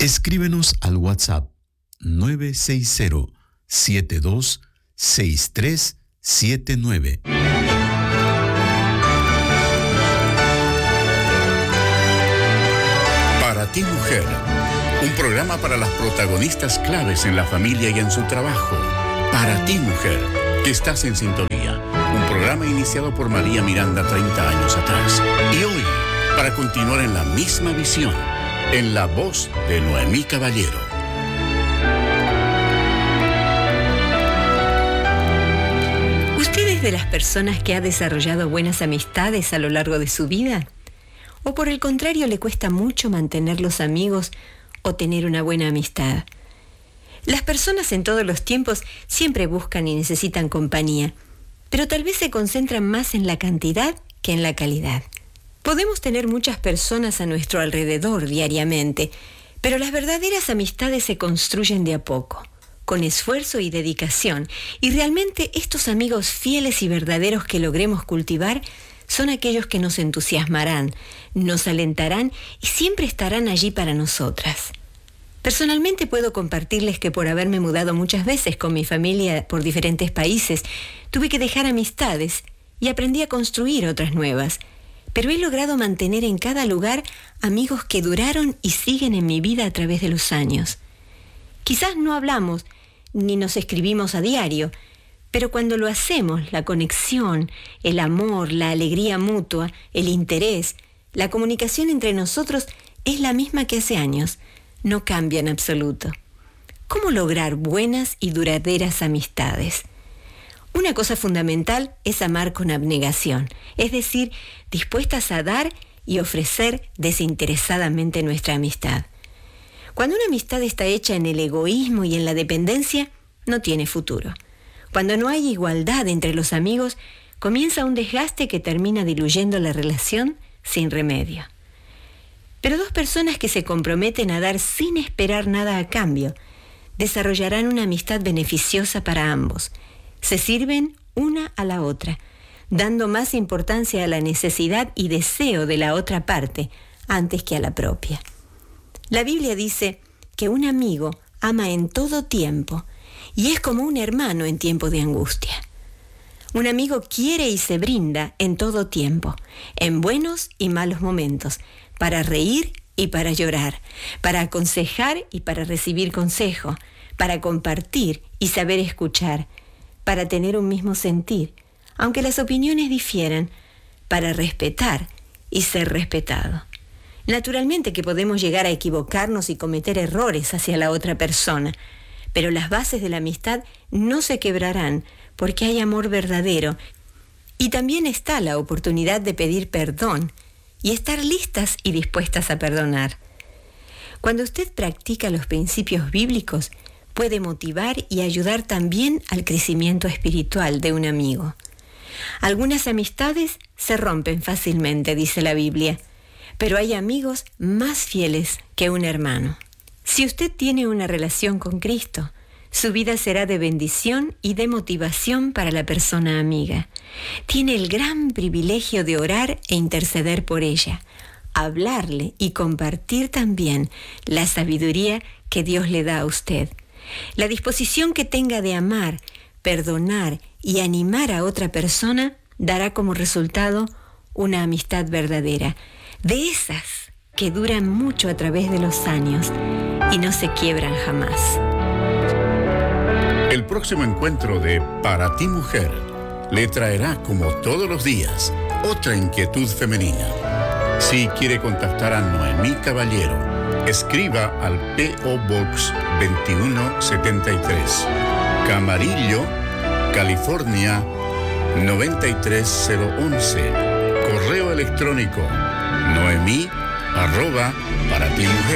Escríbenos al WhatsApp 960-726379. Para ti, mujer, un programa para las protagonistas claves en la familia y en su trabajo. Para ti, mujer, que estás en sintonía. Un programa iniciado por María Miranda 30 años atrás. Y hoy, para continuar en la misma visión, en la voz de Noemí Caballero. ¿Usted es de las personas que ha desarrollado buenas amistades a lo largo de su vida? ¿O por el contrario le cuesta mucho mantener los amigos o tener una buena amistad? Las personas en todos los tiempos siempre buscan y necesitan compañía, pero tal vez se concentran más en la cantidad que en la calidad. Podemos tener muchas personas a nuestro alrededor diariamente, pero las verdaderas amistades se construyen de a poco, con esfuerzo y dedicación, y realmente estos amigos fieles y verdaderos que logremos cultivar son aquellos que nos entusiasmarán, nos alentarán y siempre estarán allí para nosotras. Personalmente puedo compartirles que por haberme mudado muchas veces con mi familia por diferentes países, tuve que dejar amistades y aprendí a construir otras nuevas. Pero he logrado mantener en cada lugar amigos que duraron y siguen en mi vida a través de los años. Quizás no hablamos ni nos escribimos a diario, pero cuando lo hacemos, la conexión, el amor, la alegría mutua, el interés, la comunicación entre nosotros es la misma que hace años. No cambia en absoluto. ¿Cómo lograr buenas y duraderas amistades? Una cosa fundamental es amar con abnegación, es decir, dispuestas a dar y ofrecer desinteresadamente nuestra amistad. Cuando una amistad está hecha en el egoísmo y en la dependencia, no tiene futuro. Cuando no hay igualdad entre los amigos, comienza un desgaste que termina diluyendo la relación sin remedio. Pero dos personas que se comprometen a dar sin esperar nada a cambio, desarrollarán una amistad beneficiosa para ambos. Se sirven una a la otra, dando más importancia a la necesidad y deseo de la otra parte antes que a la propia. La Biblia dice que un amigo ama en todo tiempo y es como un hermano en tiempo de angustia. Un amigo quiere y se brinda en todo tiempo, en buenos y malos momentos, para reír y para llorar, para aconsejar y para recibir consejo, para compartir y saber escuchar, para tener un mismo sentir, aunque las opiniones difieran, para respetar y ser respetado. Naturalmente que podemos llegar a equivocarnos y cometer errores hacia la otra persona, pero las bases de la amistad no se quebrarán porque hay amor verdadero y también está la oportunidad de pedir perdón y estar listas y dispuestas a perdonar. Cuando usted practica los principios bíblicos, puede motivar y ayudar también al crecimiento espiritual de un amigo. Algunas amistades se rompen fácilmente, dice la Biblia, pero hay amigos más fieles que un hermano. Si usted tiene una relación con Cristo, su vida será de bendición y de motivación para la persona amiga. Tiene el gran privilegio de orar e interceder por ella, hablarle y compartir también la sabiduría que Dios le da a usted. La disposición que tenga de amar, perdonar y animar a otra persona dará como resultado una amistad verdadera, de esas que duran mucho a través de los años y no se quiebran jamás. El próximo encuentro de Para ti, mujer, le traerá, como todos los días, otra inquietud femenina. Si quiere contactar a Noemí Caballero, escriba al P.O. Box 2173, Camarillo, California 93011. Correo electrónico noemí@paratimujer.